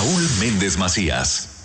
Raúl Méndez Macías.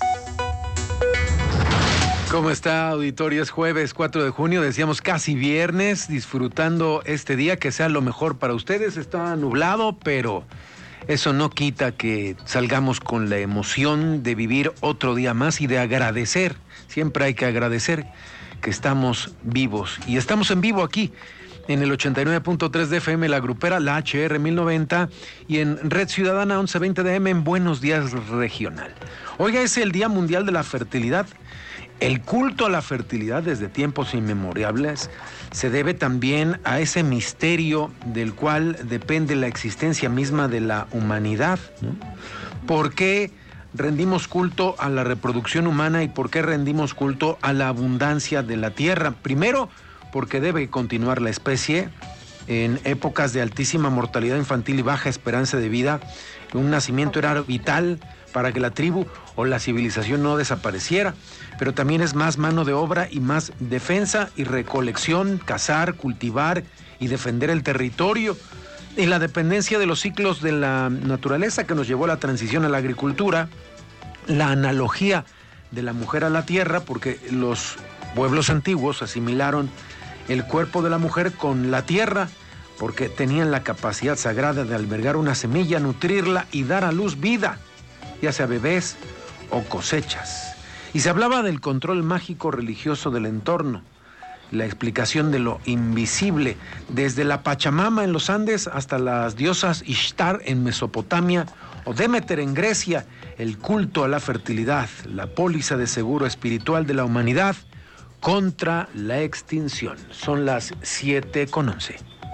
¿Cómo está, auditorio? Es jueves 4 de junio, decíamos casi viernes, disfrutando este día, que sea lo mejor para ustedes. Está nublado, pero eso no quita que salgamos con la emoción de vivir otro día más y de agradecer. Siempre hay que agradecer que estamos vivos. Y estamos en vivo aquí, en el 89.3 de FM, la grupera, la HR 1090, y en Red Ciudadana 1120 de AM, en Buenos Días Regional. Oiga, es el Día Mundial de la Fertilidad. El culto a la fertilidad desde tiempos inmemorables se debe también a ese misterio del cual depende la existencia misma de la humanidad, ¿no? ¿Por qué rendimos culto a la reproducción humana y por qué rendimos culto a la abundancia de la tierra? Primero, porque debe continuar la especie en épocas de altísima mortalidad infantil y baja esperanza de vida. Un nacimiento era vital para que la tribu o la civilización no desapareciera, pero también es más mano de obra y más defensa y recolección, cazar, cultivar y defender el territorio. Y la dependencia de los ciclos de la naturaleza que nos llevó a la transición a la agricultura, la analogía de la mujer a la tierra, porque los pueblos antiguos asimilaron el cuerpo de la mujer con la tierra, porque tenían la capacidad sagrada de albergar una semilla, nutrirla y dar a luz vida, ya sea bebés o cosechas. Y se hablaba del control mágico religioso del entorno, la explicación de lo invisible, desde la Pachamama en los Andes hasta las diosas Ishtar en Mesopotamia o Demeter en Grecia, el culto a la fertilidad, la póliza de seguro espiritual de la humanidad contra la extinción. Son las 7:11.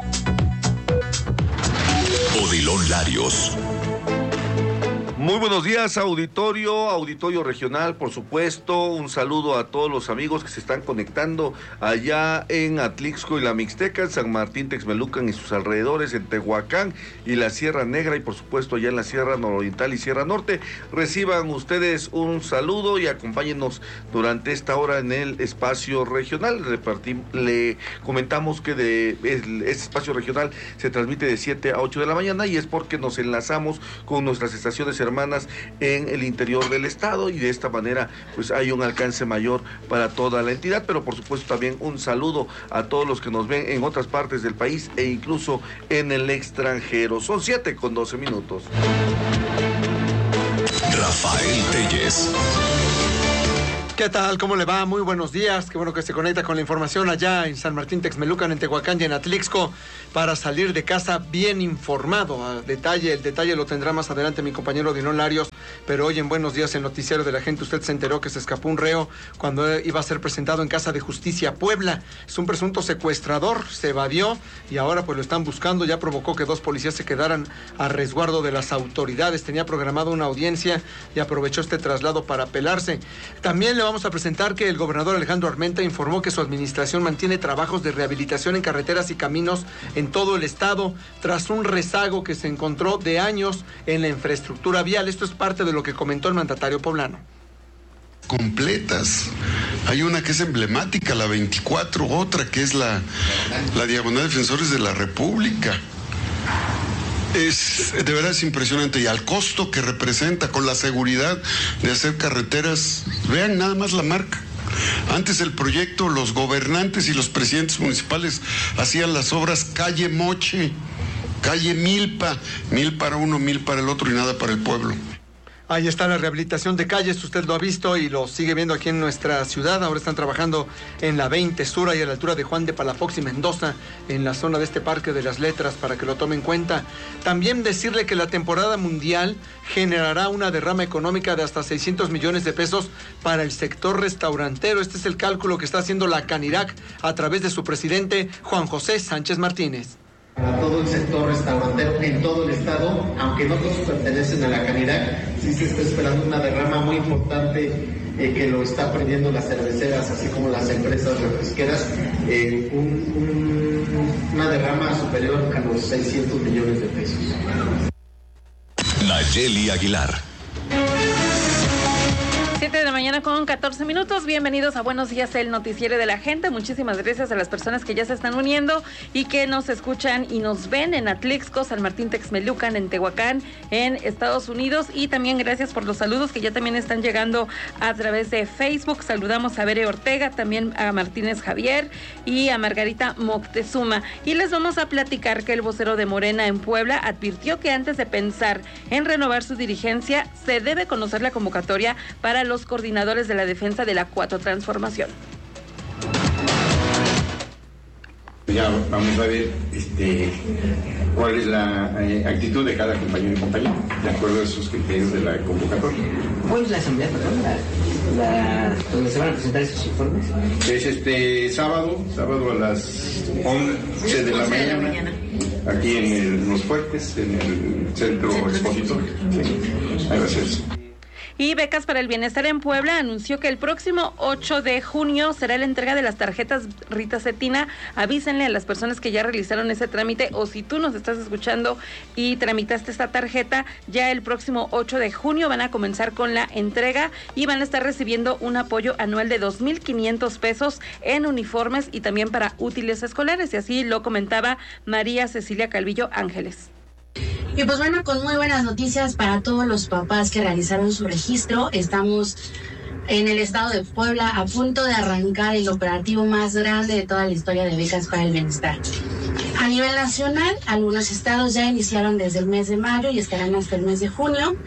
Odilon Larios. Muy buenos días, auditorio regional, por supuesto. Un saludo a todos los amigos que se están conectando allá en Atlixco y la Mixteca, en San Martín Texmelucan y sus alrededores, en Tehuacán y la Sierra Negra, y por supuesto allá en la Sierra Nororiental y Sierra Norte. Reciban ustedes un saludo y acompáñenos durante esta hora en el espacio regional. Le comentamos que este espacio regional se transmite de 7 a 8 de la mañana, y es porque nos enlazamos con nuestras estaciones hermanas en el interior del estado, y de esta manera pues hay un alcance mayor para toda la entidad. Pero por supuesto también un saludo a todos los que nos ven en otras partes del país e incluso en el extranjero. Son 7:12. Rafael Telles. ¿Qué tal? ¿Cómo le va? Muy buenos días. Qué bueno que se conecta con la información allá en San Martín Texmelucan, en Tehuacán y en Atlixco, para salir de casa bien informado. El detalle lo tendrá más adelante mi compañero Odilon Larios, pero hoy en Buenos Días, el noticiero de la gente, usted se enteró que se escapó un reo cuando iba a ser presentado en Casa de Justicia Puebla. Es un presunto secuestrador, se evadió y ahora pues lo están buscando. Ya provocó que 2 policías se quedaran a resguardo de las autoridades. Tenía programado una audiencia y aprovechó este traslado para apelarse. También le vamos a presentar que el gobernador Alejandro Armenta informó que su administración mantiene trabajos de rehabilitación en carreteras y caminos en todo el estado, tras un rezago que se encontró de años en la infraestructura vial. Esto es parte de lo que comentó el mandatario poblano. Completas. Hay una que es emblemática, la 24, otra que es la Diagonal Defensores de la República. De verdad es impresionante, y al costo que representa, con la seguridad de hacer carreteras. Vean nada más la marca. Antes el proyecto, los gobernantes y los presidentes municipales hacían las obras calle Moche, calle Milpa, 1000 para uno, 1000 para el otro y nada para el pueblo. Ahí está la rehabilitación de calles, usted lo ha visto y lo sigue viendo aquí en nuestra ciudad. Ahora están trabajando en la 20 Sur, y a la altura de Juan de Palafox y Mendoza, en la zona de este Parque de las Letras, para que lo tome en cuenta. También decirle que la temporada mundial generará una derrama económica de hasta 600 millones de pesos para el sector restaurantero. Este es el cálculo que está haciendo la Canirac a través de su presidente, Juan José Sánchez Martínez. Para todo el sector restaurantero en todo el estado, aunque no todos pertenecen a la Canirac, sí se está esperando una derrama muy importante que lo está aprendiendo las cerveceras, así como las empresas refresqueras, una derrama superior a los 600 millones de pesos. Nayeli Aguilar. 7 de la mañana con 14 minutos. Bienvenidos a Buenos Días, el noticiero de la gente. Muchísimas gracias a las personas que ya se están uniendo y que nos escuchan y nos ven en Atlixco, San Martín Texmelucan, en Tehuacán, en Estados Unidos. Y también gracias por los saludos que ya también están llegando a través de Facebook. Saludamos a Bere Ortega, también a Martínez Javier y a Margarita Moctezuma. Y les vamos a platicar que el vocero de Morena en Puebla advirtió que antes de pensar en renovar su dirigencia, se debe conocer la convocatoria para los coordinadores de la defensa de la Cuatro Transformación. Ya vamos a ver cuál es la actitud de cada compañero y compañera, de acuerdo a sus criterios de la convocatoria. ¿Cuándo es la asamblea, perdón? ¿Donde se van a presentar esos informes? Es sábado a las 11 de la mañana, aquí en Los Fuertes, en el centro expositor. Sí, ahí va a ser eso. Y Becas para el Bienestar en Puebla anunció que el próximo 8 de junio será la entrega de las tarjetas Rita Cetina. Avísenle a las personas que ya realizaron ese trámite, o si tú nos estás escuchando y tramitaste esta tarjeta, ya el próximo 8 de junio van a comenzar con la entrega y van a estar recibiendo un apoyo anual de 2,500 pesos en uniformes y también para útiles escolares. Y así lo comentaba María Cecilia Calvillo Ángeles. Y pues bueno, con muy buenas noticias para todos los papás que realizaron su registro. Estamos en el estado de Puebla a punto de arrancar el operativo más grande de toda la historia de Becas para el Bienestar. A nivel nacional, algunos estados ya iniciaron desde el mes de mayo y estarán hasta el mes de julio,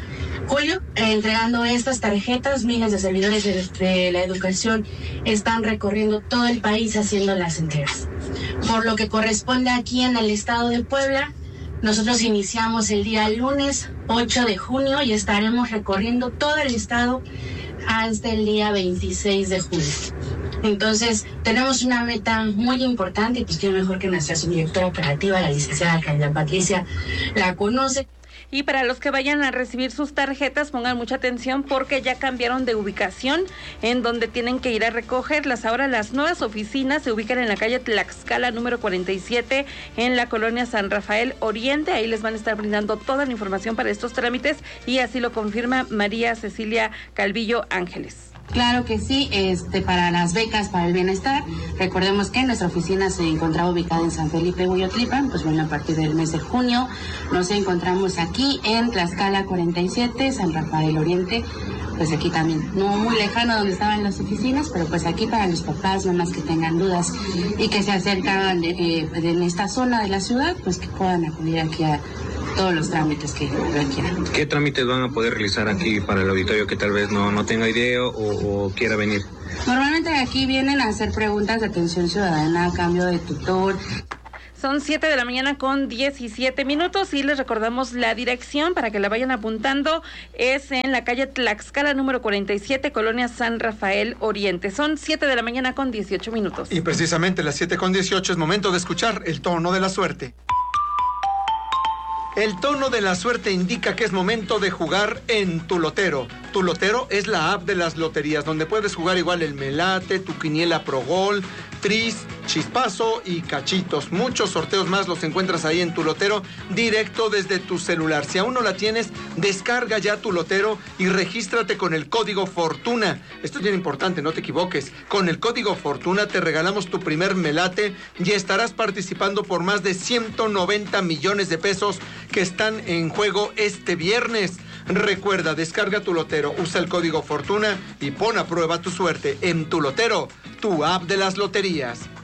entregando estas tarjetas. Miles de servidores de la educación están recorriendo todo el país haciendo las entregas. Por lo que corresponde aquí en el estado de Puebla, nosotros iniciamos el día lunes 8 de junio y estaremos recorriendo todo el estado hasta el día 26 de junio. Entonces, tenemos una meta muy importante, pues qué mejor que nuestra subdirectora operativa, la licenciada Carla Patricia, la conoce. Y para los que vayan a recibir sus tarjetas, pongan mucha atención porque ya cambiaron de ubicación en donde tienen que ir a recogerlas. Ahora las nuevas oficinas se ubican en la calle Tlaxcala número 47 en la colonia San Rafael Oriente. Ahí les van a estar brindando toda la información para estos trámites y así lo confirma María Cecilia Calvillo Ángeles. Claro que sí, para las becas para el bienestar, recordemos que nuestra oficina se encontraba ubicada en San Felipe, Hueyotlipan. Pues bueno, a partir del mes de junio nos encontramos aquí en Tlaxcala 47, San Rafael Oriente, pues aquí también, no muy lejano donde estaban las oficinas, pero pues aquí para los papás, mamás que tengan dudas y que se acercan en esta zona de la ciudad, pues que puedan acudir aquí a todos los trámites que requieran. ¿Qué trámites van a poder realizar aquí para el auditorio que tal vez no tenga idea o quiera venir? Normalmente aquí vienen a hacer preguntas de atención ciudadana, cambio de tutor. Son 7 de la mañana con 17 minutos y les recordamos la dirección para que la vayan apuntando. Es en la calle Tlaxcala número 47, colonia San Rafael Oriente. Son 7 de la mañana con 18 minutos. Y precisamente las 7 con 18 es momento de escuchar el tono de la suerte. El tono de la suerte indica que es momento de jugar en Tu Lotero. Tu Lotero es la app de las loterías, donde puedes jugar igual el Melate, tu Quiniela Pro Gol, Tris, Chispazo y Cachitos. Muchos sorteos más los encuentras ahí en Tu Lotero, directo desde tu celular. Si aún no la tienes, descarga ya Tu Lotero y regístrate con el código FORTUNA. Esto es bien importante, no te equivoques. Con el código FORTUNA te regalamos tu primer Melate y estarás participando por más de 190 millones de pesos que están en juego este viernes. Recuerda, descarga Tu Lotero, usa el código FORTUNA y pon a prueba tu suerte en Tu Lotero, tu app de las loterías.